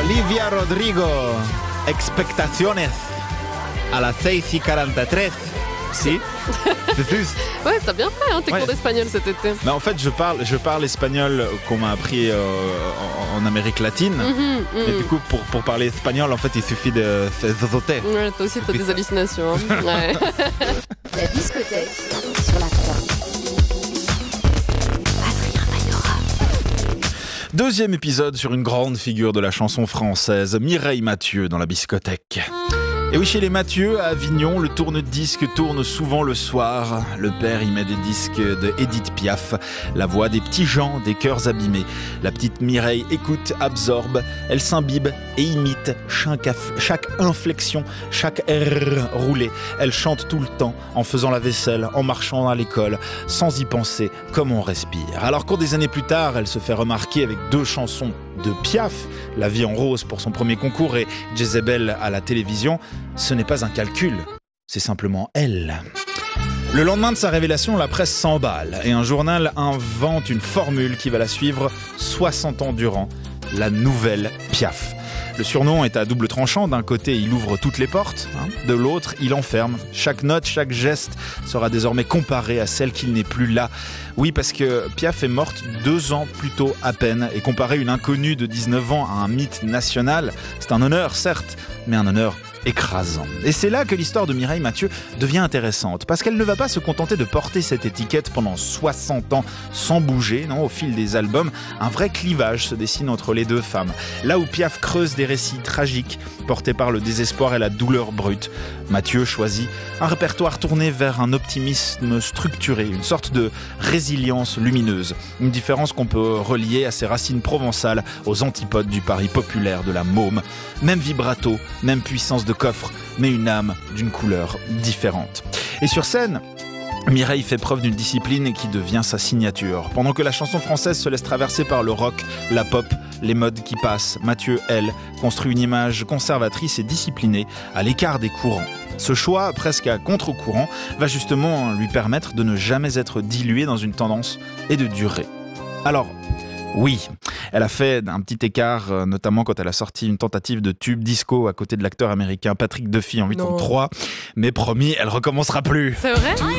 Olivia Rodrigo, Expectaciones, à la 6:43. Si, c'est juste. Ouais, t'as bien fait tes cours d'espagnol cet été. Mais en fait, je parle espagnol qu'on m'a appris en Amérique latine. Et du coup, pour parler espagnol, en fait, il suffit de se zozoter. Ouais, toi aussi, t'as des hallucinations. Ouais. La discothèque sur la 3. Deuxième épisode sur une grande figure de la chanson française, Mireille Mathieu dans la discothèque. Et oui, chez les Mathieu, à Avignon, le tourne-disque tourne souvent le soir. Le père y met des disques de Édith Piaf, la voix des petits gens, des cœurs abîmés. La petite Mireille écoute, absorbe, elle s'imbibe et imite chaque inflexion, chaque R roulé. Elle chante tout le temps, en faisant la vaisselle, en marchant à l'école, sans y penser, comme on respire. Alors qu'au des années plus tard, elle se fait remarquer avec 2 chansons de Piaf, La vie en rose pour son premier concours et Jezebel à la télévision. Ce n'est pas un calcul, c'est simplement elle. Le lendemain de sa révélation, la presse s'emballe et un journal invente une formule qui va la suivre 60 ans durant, la nouvelle Piaf. Le surnom est à double tranchant. D'un côté, il ouvre toutes les portes. De l'autre, il enferme. Chaque note, chaque geste sera désormais comparé à celle qu'il n'est plus là. Oui, parce que Piaf est morte 2 ans plus tôt à peine. Et comparer une inconnue de 19 ans à un mythe national, c'est un honneur, certes, mais un honneur écrasant. Et c'est là que l'histoire de Mireille Mathieu devient intéressante, parce qu'elle ne va pas se contenter de porter cette étiquette pendant 60 ans sans bouger. Non, au fil des albums, un vrai clivage se dessine entre les 2 femmes. Là où Piaf creuse des récits tragiques, portés par le désespoir et la douleur brute, Mathieu choisit un répertoire tourné vers un optimisme structuré, une sorte de résilience lumineuse. Une différence qu'on peut relier à ses racines provençales, aux antipodes du Paris populaire de la môme. Même vibrato, même puissance de coffre, mais une âme d'une couleur différente. Et sur scène, Mireille fait preuve d'une discipline qui devient sa signature. Pendant que la chanson française se laisse traverser par le rock, la pop, les modes qui passent, Mathieu, elle, construit une image conservatrice et disciplinée, à l'écart des courants. Ce choix, presque à contre-courant, va justement lui permettre de ne jamais être dilué dans une tendance et de durer. Alors, oui, elle a fait un petit écart, notamment quand elle a sorti une tentative de tube disco à côté de l'acteur américain Patrick Duffy en 83. Mais promis, elle recommencera plus. C'est vrai ?